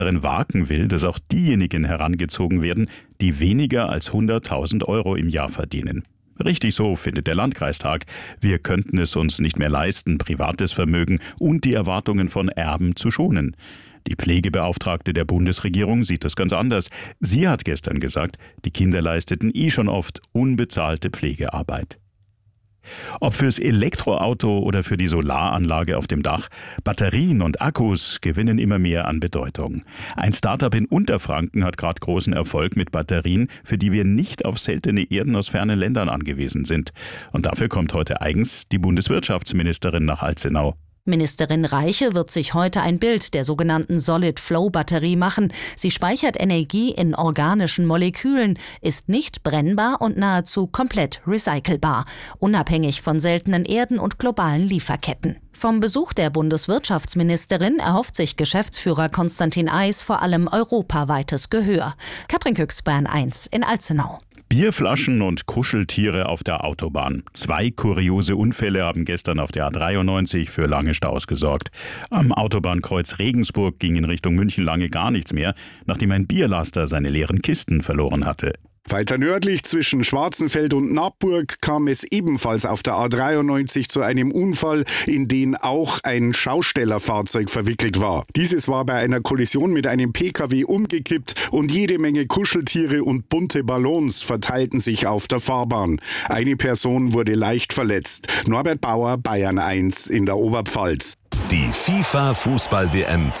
wagen will, dass auch diejenigen herangezogen werden, die weniger als 100.000 Euro im Jahr verdienen. Richtig so, findet der Landkreistag. Wir könnten es uns nicht mehr leisten, privates Vermögen und die Erwartungen von Erben zu schonen. Die Pflegebeauftragte der Bundesregierung sieht das ganz anders. Sie hat gestern gesagt, die Kinder leisteten schon oft unbezahlte Pflegearbeit. Ob fürs Elektroauto oder für die Solaranlage auf dem Dach, Batterien und Akkus gewinnen immer mehr an Bedeutung. Ein Startup in Unterfranken hat gerade großen Erfolg mit Batterien, für die wir nicht auf seltene Erden aus fernen Ländern angewiesen sind. Und dafür kommt heute eigens die Bundeswirtschaftsministerin nach Alzenau. Ministerin Reiche wird sich heute ein Bild der sogenannten Solid-Flow-Batterie machen. Sie speichert Energie in organischen Molekülen, ist nicht brennbar und nahezu komplett recycelbar, unabhängig von seltenen Erden und globalen Lieferketten. Vom Besuch der Bundeswirtschaftsministerin erhofft sich Geschäftsführer Konstantin Eis vor allem europaweites Gehör. Katrin Küchs, Bayern 1 in Alzenau. Bierflaschen und Kuscheltiere auf der Autobahn. 2 kuriose Unfälle haben gestern auf der A93 für lange Staus gesorgt. Am Autobahnkreuz Regensburg ging in Richtung München lange gar nichts mehr, nachdem ein Bierlaster seine leeren Kisten verloren hatte. Weiter nördlich zwischen Schwarzenfeld und Nabburg kam es ebenfalls auf der A93 zu einem Unfall, in den auch ein Schaustellerfahrzeug verwickelt war. Dieses war bei einer Kollision mit einem Pkw umgekippt und jede Menge Kuscheltiere und bunte Ballons verteilten sich auf der Fahrbahn. Eine Person wurde leicht verletzt. Norbert Bauer, Bayern 1 in der Oberpfalz. Die FIFA-Fußball-WM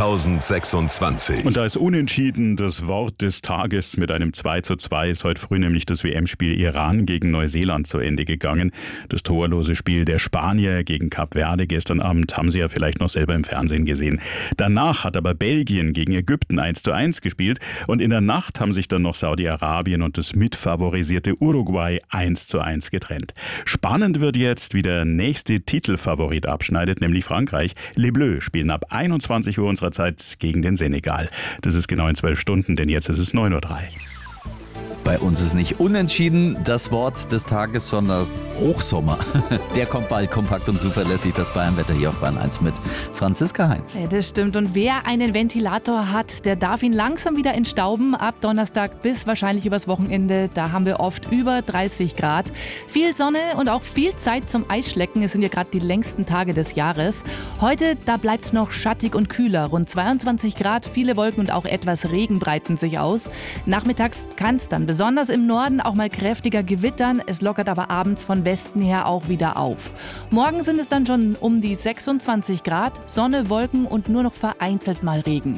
2026. Und da ist unentschieden das Wort des Tages. Mit einem 2:2 ist heute früh nämlich das WM-Spiel Iran gegen Neuseeland zu Ende gegangen. Das torlose Spiel der Spanier gegen Kap Verde gestern Abend haben Sie ja vielleicht noch selber im Fernsehen gesehen. Danach hat aber Belgien gegen Ägypten 1:1 gespielt und in der Nacht haben sich dann noch Saudi-Arabien und das mitfavorisierte Uruguay 1:1 getrennt. Spannend wird jetzt, wie der nächste Titelfavorit abschneidet, nämlich Frankreich. Les Bleus spielen ab 21 Uhr unserer Zeit gegen den Senegal. Das ist genau in 12 Stunden, denn jetzt ist es 9:03 Uhr. Bei uns ist nicht unentschieden das Wort des Tages, sondern Hochsommer. Der kommt bald, kompakt und zuverlässig. Das Bayernwetter hier auf Bayern 1 mit Franziska Heinz. Ja, das stimmt. Und wer einen Ventilator hat, der darf ihn langsam wieder entstauben. Ab Donnerstag bis wahrscheinlich übers Wochenende. Da haben wir oft über 30 Grad. Viel Sonne und auch viel Zeit zum Eisschlecken. Es sind ja gerade die längsten Tage des Jahres. Heute, da bleibt es noch schattig und kühler. Rund 22 Grad, viele Wolken und auch etwas Regen breiten sich aus. Nachmittags kann es dann besonders im Norden auch mal kräftiger gewittern. Es lockert aber abends von Westen her auch wieder auf. Morgen sind es dann schon um die 26 Grad, Sonne, Wolken und nur noch vereinzelt mal Regen.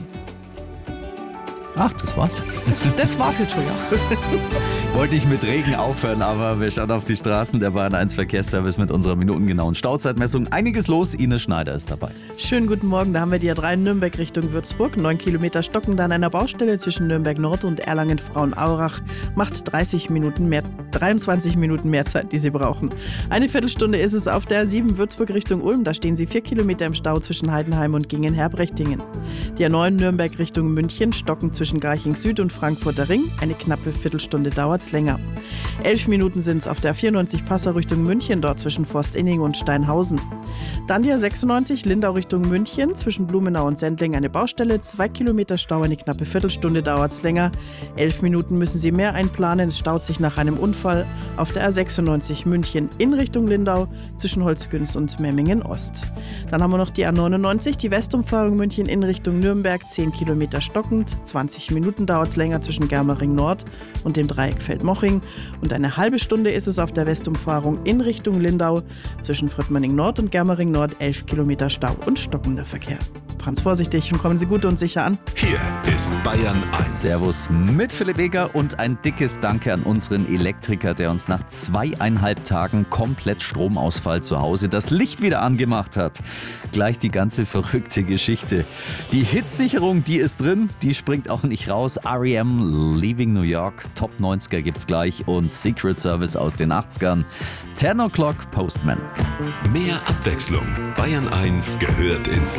Ach, das war's. Das war's jetzt schon, ja. Wollte ich mit Regen aufhören, aber wir schauen auf die Straßen. Der Bayern 1 Verkehrsservice mit unserer minutengenauen Stauzeitmessung. Einiges los. Ines Schneider ist dabei. Schönen guten Morgen. Da haben wir die A3 in Nürnberg Richtung Würzburg. 9 Kilometer stocken da an einer Baustelle zwischen Nürnberg Nord und Erlangen-Frauenaurach. Macht 23 Minuten mehr Zeit, die Sie brauchen. Eine Viertelstunde ist es auf der A7 Würzburg Richtung Ulm. Da stehen Sie 4 Kilometer im Stau zwischen Heidenheim und Gingen-Herbrechtingen. Die A9 Nürnberg Richtung München stocken zwischen Garching Süd und Frankfurter Ring. Eine knappe Viertelstunde dauert's länger. 11 Minuten sind es auf der 94 Passau Richtung München, dort zwischen Forstinning und Steinhausen. Dann die A96 Lindau Richtung München, zwischen Blumenau und Sendling eine Baustelle. 2 Kilometer Stau, eine knappe Viertelstunde dauert's länger. 11 Minuten müssen Sie mehr einplanen. Es staut sich nach einem Unfall auf der A96 München in Richtung Lindau zwischen Holzgünz und Memmingen Ost. Dann haben wir noch die A99, die Westumfahrung München in Richtung Nürnberg, 10 Kilometer stockend. 20 Minuten dauert es länger zwischen Germering Nord und dem Dreieck Feldmoching. Und eine halbe Stunde ist es auf der Westumfahrung in Richtung Lindau zwischen Fröttmanning Nord und Germering Nord. 11 Kilometer Stau und stockender Verkehr. Fahren Sie vorsichtig und kommen Sie gut und sicher an. Hier ist Bayern 1. Servus mit Philipp Eger und ein dickes Danke an unseren Elektriker, der uns nach 2,5 Tagen komplett Stromausfall zu Hause das Licht wieder angemacht hat. Gleich die ganze verrückte Geschichte. Die Hitsicherung, die ist drin, die springt auch nicht raus. R.E.M. Leaving New York, Top 90er gibt's gleich und Secret Service aus den 80ern. 10 O'Clock Postman. Mehr Abwechslung. Bayern 1 gehört ins